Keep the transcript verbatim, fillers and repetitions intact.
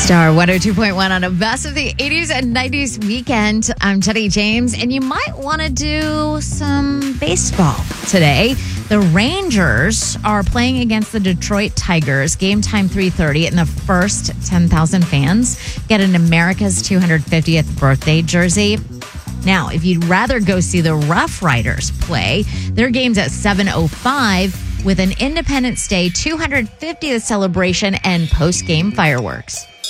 Star one oh two point one on a best of the eighties and nineties weekend. I'm Jenny James, and you might want to do some baseball today. The Rangers are playing against the Detroit Tigers. Game time three thirty, and the first ten thousand fans get an America's two hundred fiftieth birthday jersey. Now, if you'd rather go see the Rough Riders play, their game's at seven oh five with an Independence Day two hundred fiftieth celebration and post-game fireworks.